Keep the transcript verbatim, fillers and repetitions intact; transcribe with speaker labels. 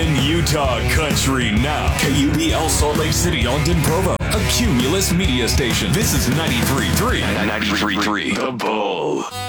Speaker 1: Calling Utah Country now. K U B L Salt Lake City, Ogden, Provo. A Cumulus media station. This is ninety-three point three. ninety-three point three. The Bull.